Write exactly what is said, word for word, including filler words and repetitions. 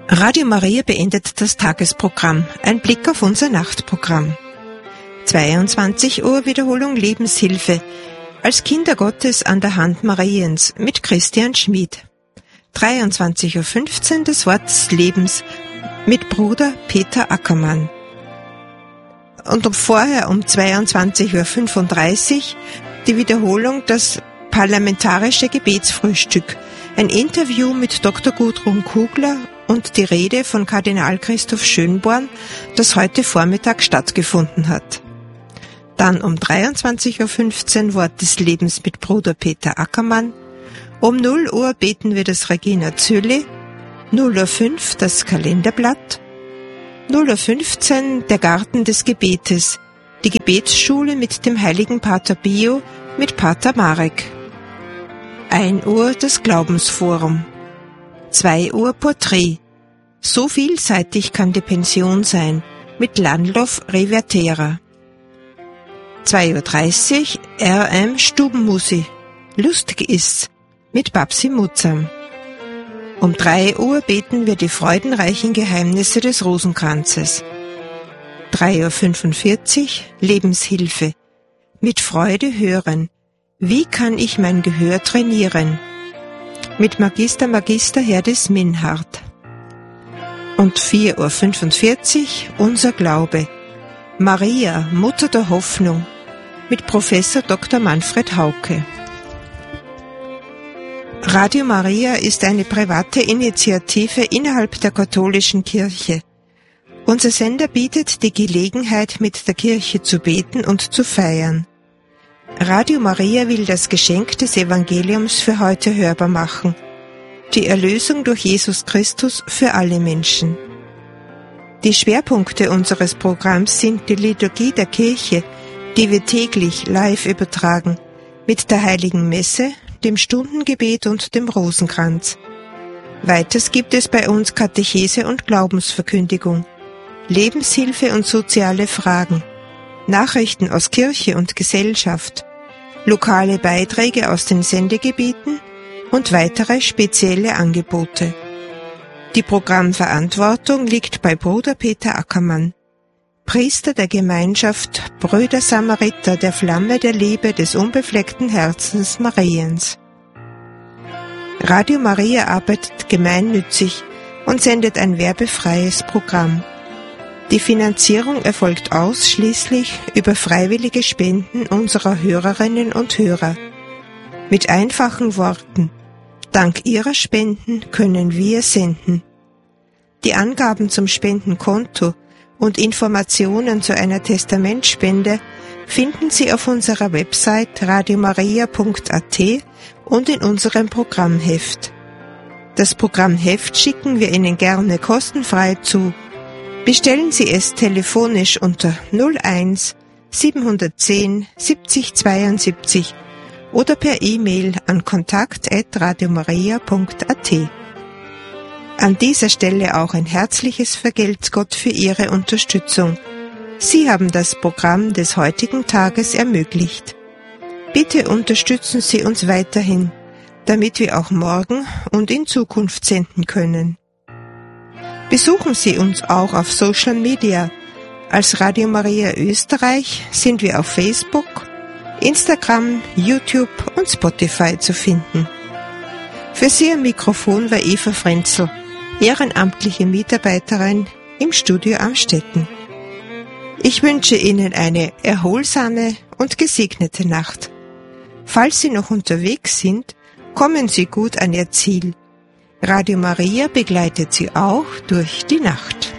Radio Maria beendet das Tagesprogramm. Ein Blick auf unser Nachtprogramm. zweiundzwanzig Uhr Wiederholung Lebenshilfe. Als Kinder Gottes an der Hand Mariens mit Christian Schmid. dreiundzwanzig Uhr fünfzehn das Wort des Lebens mit Bruder Peter Ackermann. Und um vorher um zweiundzwanzig Uhr fünfunddreißig die Wiederholung das parlamentarische Gebetsfrühstück. Ein Interview mit Doktor Gudrun Kugler und die Rede von Kardinal Christoph Schönborn, das heute Vormittag stattgefunden hat. Dann um dreiundzwanzig Uhr fünfzehn Wort des Lebens mit Bruder Peter Ackermann. Um null Uhr beten wir das Regina Zöli. null Uhr fünf das Kalenderblatt. null Uhr fünfzehn der Garten des Gebetes. Die Gebetsschule mit dem heiligen Pater Pio mit Pater Marek. ein Uhr das Glaubensforum. zwei Uhr Porträt. So vielseitig kann die Pension sein, mit Landlof Revertera. zwei Uhr dreißig R M Stubenmusi. Lustig ist's, mit Babsi Mutzam. Um drei Uhr beten wir die freudenreichen Geheimnisse des Rosenkranzes. drei Uhr fünfundvierzig Lebenshilfe. Mit Freude hören. Wie kann ich mein Gehör trainieren? Mit Magister Magister Herdis Minhardt. Und vier Uhr fünfundvierzig unser Glaube. Maria, Mutter der Hoffnung. Mit Professor Doktor Manfred Hauke. Radio Maria ist eine private Initiative innerhalb der katholischen Kirche. Unser Sender bietet die Gelegenheit, mit der Kirche zu beten und zu feiern. Radio Maria will das Geschenk des Evangeliums für heute hörbar machen. Die Erlösung durch Jesus Christus für alle Menschen. Die Schwerpunkte unseres Programms sind die Liturgie der Kirche, die wir täglich live übertragen, mit der Heiligen Messe, dem Stundengebet und dem Rosenkranz. Weiters gibt es bei uns Katechese und Glaubensverkündigung, Lebenshilfe und soziale Fragen, Nachrichten aus Kirche und Gesellschaft, lokale Beiträge aus den Sendegebieten und weitere spezielle Angebote. Die Programmverantwortung liegt bei Bruder Peter Ackermann, Priester der Gemeinschaft Brüder Samariter der Flamme der Liebe des unbefleckten Herzens Mariens. Radio Maria arbeitet gemeinnützig und sendet ein werbefreies Programm. Die Finanzierung erfolgt ausschließlich über freiwillige Spenden unserer Hörerinnen und Hörer. Mit einfachen Worten: Dank Ihrer Spenden können wir senden. Die Angaben zum Spendenkonto und Informationen zu einer Testamentspende finden Sie auf unserer Website radiomaria punkt a t und in unserem Programmheft. Das Programmheft schicken wir Ihnen gerne kostenfrei zu. Bestellen Sie es telefonisch unter null eins siebenhundertzehn siebzig zweiundsiebzig oder per E-Mail an kontakt at radiomaria punkt a t. An dieser Stelle auch ein herzliches Vergelt's Gott für Ihre Unterstützung. Sie haben das Programm des heutigen Tages ermöglicht. Bitte unterstützen Sie uns weiterhin, damit wir auch morgen und in Zukunft senden können. Besuchen Sie uns auch auf Social Media. Als Radio Maria Österreich sind wir auf Facebook, Instagram, YouTube und Spotify zu finden. Für Sie am Mikrofon war Eva Frenzel, ehrenamtliche Mitarbeiterin im Studio Amstetten. Ich wünsche Ihnen eine erholsame und gesegnete Nacht. Falls Sie noch unterwegs sind, kommen Sie gut an Ihr Ziel. Radio Maria begleitet Sie auch durch die Nacht.